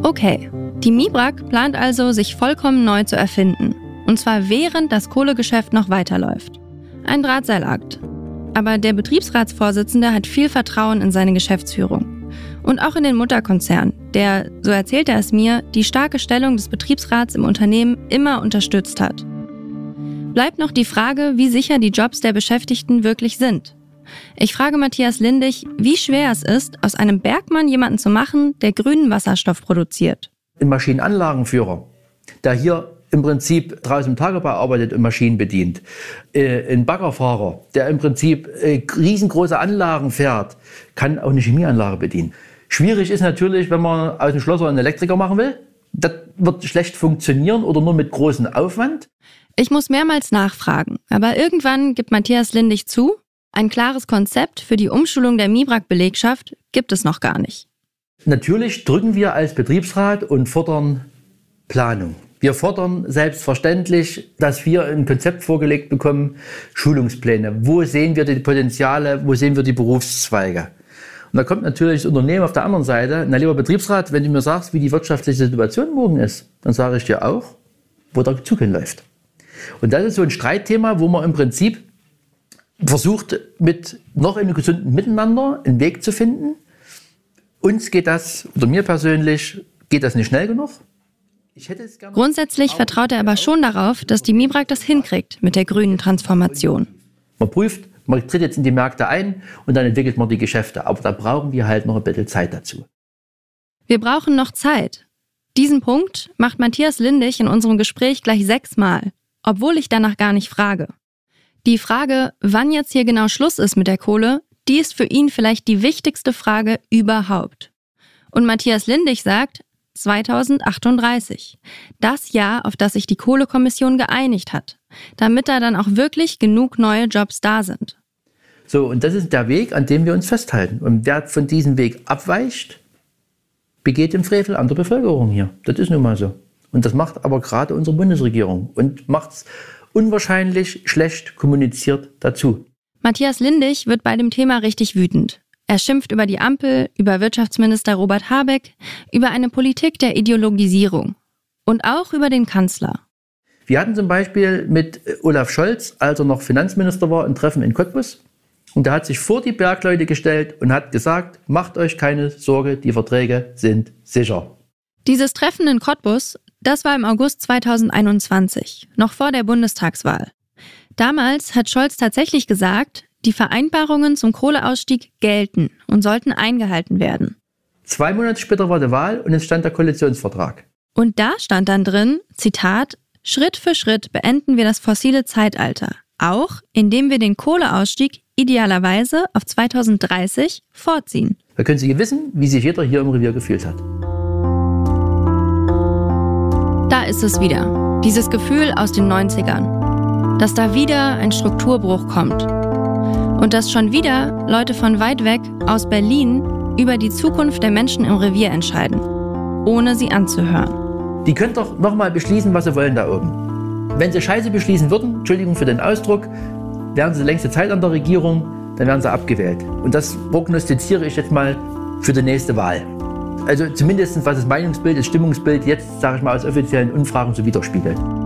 Okay, die MIBRAG plant also, sich vollkommen neu zu erfinden. Und zwar während das Kohlegeschäft noch weiterläuft. Ein Drahtseilakt. Aber der Betriebsratsvorsitzende hat viel Vertrauen in seine Geschäftsführung. Und auch in den Mutterkonzern, der, so erzählt er es mir, die starke Stellung des Betriebsrats im Unternehmen immer unterstützt hat. Bleibt noch die Frage, wie sicher die Jobs der Beschäftigten wirklich sind. Ich frage Matthias Lindig, wie schwer es ist, aus einem Bergmann jemanden zu machen, der grünen Wasserstoff produziert. Ein Maschinenanlagenführer, der hier im Prinzip draußen im Tagebau arbeitet und Maschinen bedient. Ein Baggerfahrer, der im Prinzip riesengroße Anlagen fährt, kann auch eine Chemieanlage bedienen. Schwierig ist natürlich, wenn man aus dem Schlosser einen Elektriker machen will. Das wird schlecht funktionieren oder nur mit großem Aufwand. Ich muss mehrmals nachfragen, aber irgendwann gibt Matthias Lindig zu, ein klares Konzept für die Umschulung der MIBRAG-Belegschaft gibt es noch gar nicht. Natürlich drücken wir als Betriebsrat und fordern Planung. Wir fordern selbstverständlich, dass wir ein Konzept vorgelegt bekommen, Schulungspläne. Wo sehen wir die Potenziale, wo sehen wir die Berufszweige? Und da kommt natürlich das Unternehmen auf der anderen Seite. Na, lieber Betriebsrat, wenn du mir sagst, wie die wirtschaftliche Situation morgen ist, dann sage ich dir auch, wo der Zug hinläuft. Und das ist so ein Streitthema, wo man im Prinzip versucht, mit noch einem gesunden Miteinander einen Weg zu finden. Uns geht das, oder mir persönlich, geht das nicht schnell genug. Grundsätzlich vertraut er aber schon darauf, dass die MIBRAG das hinkriegt mit der grünen Transformation. Man prüft, man tritt jetzt in die Märkte ein und dann entwickelt man die Geschäfte. Aber da brauchen wir halt noch ein bisschen Zeit dazu. Wir brauchen noch Zeit. Diesen Punkt macht Matthias Lindig in unserem Gespräch gleich 6-mal, obwohl ich danach gar nicht frage. Die Frage, wann jetzt hier genau Schluss ist mit der Kohle, die ist für ihn vielleicht die wichtigste Frage überhaupt. Und Matthias Lindig sagt, 2038. Das Jahr, auf das sich die Kohlekommission geeinigt hat, damit da dann auch wirklich genug neue Jobs da sind. So, und das ist der Weg, an dem wir uns festhalten. Und wer von diesem Weg abweicht, begeht den Frevel an der Bevölkerung hier. Das ist nun mal so. Und das macht aber gerade unsere Bundesregierung und macht es unwahrscheinlich schlecht kommuniziert dazu. Matthias Lindig wird bei dem Thema richtig wütend. Er schimpft über die Ampel, über Wirtschaftsminister Robert Habeck, über eine Politik der Ideologisierung und auch über den Kanzler. Wir hatten zum Beispiel mit Olaf Scholz, als er noch Finanzminister war, ein Treffen in Cottbus. Und er hat sich vor die Bergleute gestellt und hat gesagt, macht euch keine Sorge, die Verträge sind sicher. Dieses Treffen in Cottbus, das war im August 2021, noch vor der Bundestagswahl. Damals hat Scholz tatsächlich gesagt, die Vereinbarungen zum Kohleausstieg gelten und sollten eingehalten werden. 2 Monate später war die Wahl und es stand der Koalitionsvertrag. Und da stand dann drin, Zitat, Schritt für Schritt beenden wir das fossile Zeitalter, auch indem wir den Kohleausstieg idealerweise auf 2030 vorziehen. Da können Sie wissen, wie sich jeder hier im Revier gefühlt hat. Da ist es wieder, dieses Gefühl aus den 90ern, dass da wieder ein Strukturbruch kommt. Und dass schon wieder Leute von weit weg aus Berlin über die Zukunft der Menschen im Revier entscheiden, ohne sie anzuhören. Die können doch nochmal beschließen, was sie wollen da oben. Wenn sie Scheiße beschließen würden, Entschuldigung für den Ausdruck, wären sie längste Zeit an der Regierung, dann wären sie abgewählt. Und das prognostiziere ich jetzt mal für die nächste Wahl. Also zumindest was das Meinungsbild, das Stimmungsbild jetzt, sage ich mal, aus offiziellen Umfragen so widerspiegelt.